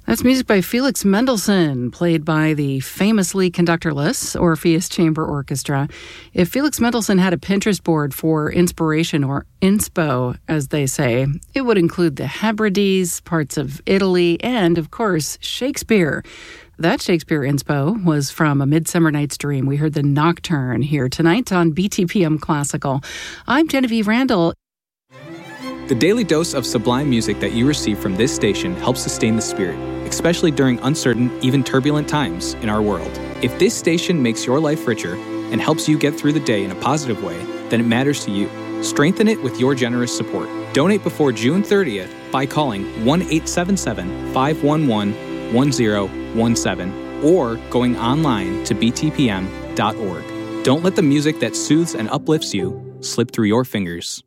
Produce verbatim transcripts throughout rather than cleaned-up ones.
That's music by Felix Mendelssohn, played by the famously conductorless Orpheus Chamber Orchestra. If Felix Mendelssohn had a Pinterest board for inspiration, or inspo, as they say, it would include the Hebrides, parts of Italy, and, of course, Shakespeare. That Shakespeare inspo was from A Midsummer Night's Dream. We heard the Nocturne here tonight on B T P M Classical. I'm Genevieve Randall. The daily dose of sublime music that you receive from this station helps sustain the spirit, especially during uncertain, even turbulent times in our world. If this station makes your life richer and helps you get through the day in a positive way, then it matters to you. Strengthen it with your generous support. Donate before June thirtieth by calling one eight seven seven, five one one, one zero one seven or going online to b t p m dot org. Don't let the music that soothes and uplifts you slip through your fingers.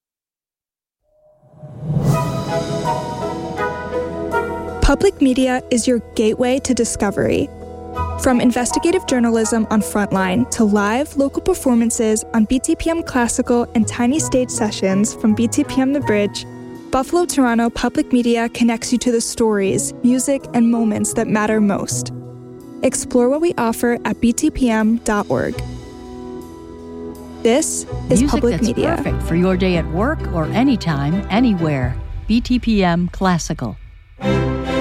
Public media is your gateway to discovery. From investigative journalism on Frontline to live local performances on B T P M Classical and tiny stage sessions from B T P M The Bridge, Buffalo Toronto Public Media connects you to the stories, music, and moments that matter most. Explore what we offer at b t p m dot org. This is music Public that's Media. Perfect for your day at work or anytime, anywhere. B T P M Classical.